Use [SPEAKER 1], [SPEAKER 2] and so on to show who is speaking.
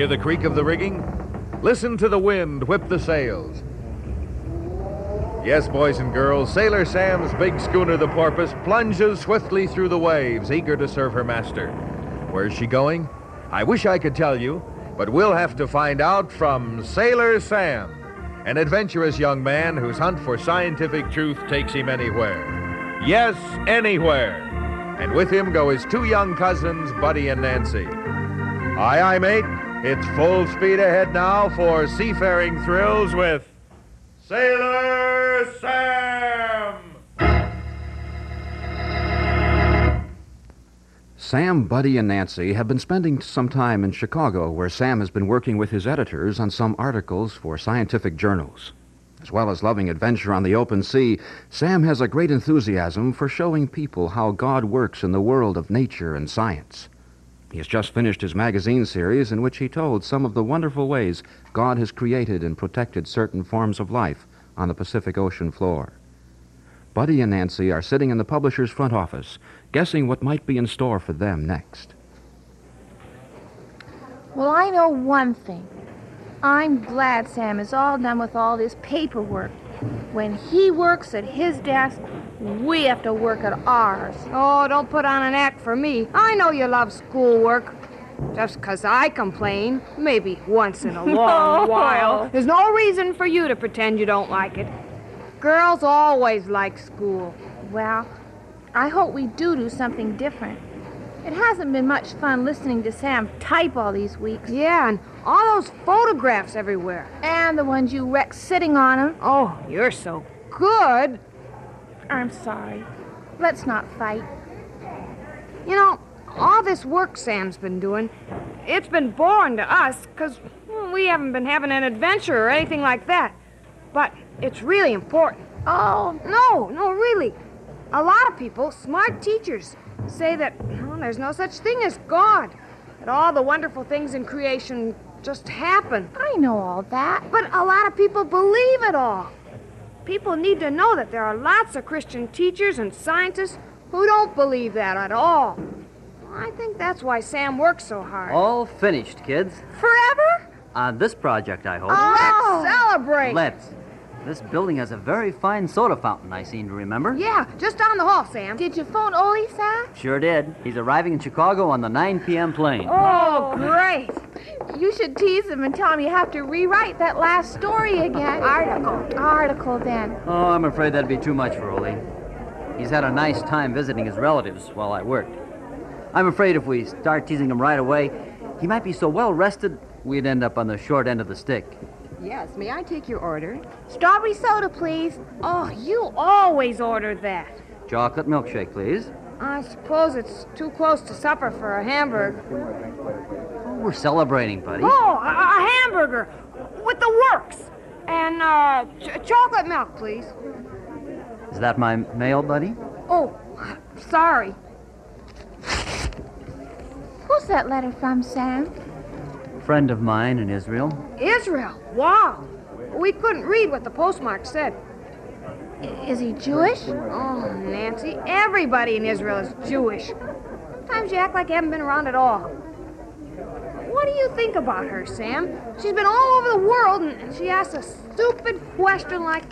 [SPEAKER 1] Hear the creak of the rigging? Listen to the wind whip the sails. Yes, boys and girls, Sailor Sam's big schooner, the Porpoise, plunges swiftly through the waves, eager to serve her master. Where's she going? I wish I could tell you, but we'll have to find out from Sailor Sam, an adventurous young man whose hunt for scientific truth takes him anywhere. Yes, anywhere. And with him go his two young cousins, Buddy and Nancy. Aye, aye, mate. It's full speed ahead now for seafaring thrills with Sailor Sam!
[SPEAKER 2] Sam, Buddy, and Nancy have been spending some time in Chicago, where Sam has been working with his editors on some articles for scientific journals. As well as loving adventure on the open sea, Sam has a great enthusiasm for showing people how God works in the world of nature and science. He has just finished his magazine series in which he told some of the wonderful ways God has created and protected certain forms of life on the Pacific Ocean floor. Buddy and Nancy are sitting in the publisher's front office, guessing what might be in store for them next.
[SPEAKER 3] Well, I know one thing. I'm glad Sam is all done with all this paperwork. When he works at his desk, we have to work at ours.
[SPEAKER 4] Oh, don't put on an act for me. I know you love schoolwork. Just 'cause I complain, maybe once in a long while, there's no reason for you to pretend you don't like it. Girls always like school.
[SPEAKER 3] Well, I hope we do something different. It hasn't been much fun listening to Sam type all these weeks.
[SPEAKER 4] Yeah, and all those photographs everywhere.
[SPEAKER 3] And the ones you wrecked sitting on them.
[SPEAKER 4] Oh, you're so good.
[SPEAKER 3] I'm sorry. Let's not fight.
[SPEAKER 4] You know, all this work Sam's been doing, it's been boring to us, 'cause we haven't been having an adventure or anything like that. But it's really important.
[SPEAKER 3] Oh.
[SPEAKER 4] No, really. A lot of people, smart teachers, say that there's no such thing as God, that all the wonderful things in creation just happen.
[SPEAKER 3] I know all that.
[SPEAKER 4] But a lot of people believe it all. People need to know that there are lots of Christian teachers and scientists who don't believe that at all. I think that's why Sam works so hard.
[SPEAKER 5] All finished, kids.
[SPEAKER 3] Forever?
[SPEAKER 5] On this project, I hope.
[SPEAKER 4] Let's celebrate.
[SPEAKER 5] Let's. This building has a very fine soda fountain, I seem to remember.
[SPEAKER 4] Yeah, just down the hall, Sam.
[SPEAKER 3] Did you phone Ole, Sam?
[SPEAKER 5] Sure did. He's arriving in Chicago on the 9 p.m. plane.
[SPEAKER 4] Oh, great.
[SPEAKER 3] You should tease him and tell him you have to rewrite that last story again. Article, then.
[SPEAKER 5] Oh, I'm afraid that'd be too much for Ole. He's had a nice time visiting his relatives while I worked. I'm afraid if we start teasing him right away, he might be so well rested, we'd end up on the short end of the stick.
[SPEAKER 6] Yes, may I take your order?
[SPEAKER 3] Strawberry soda, please.
[SPEAKER 4] Oh, you always order that.
[SPEAKER 5] Chocolate milkshake, please.
[SPEAKER 4] I suppose it's too close to supper for a hamburger.
[SPEAKER 5] Oh, we're celebrating, buddy.
[SPEAKER 4] Oh, a hamburger with the works. And chocolate milk, please.
[SPEAKER 5] Is that my mail, buddy?
[SPEAKER 4] Oh, sorry.
[SPEAKER 3] Who's that letter from, Sam?
[SPEAKER 5] Friend of mine in Israel.
[SPEAKER 4] Israel? Wow. We couldn't read what the postmark said.
[SPEAKER 3] Is he Jewish?
[SPEAKER 4] Oh, Nancy, everybody in Israel is Jewish. Sometimes you act like you haven't been around at all. What do you think about her, Sam? She's been all over the world, and she asks a stupid question like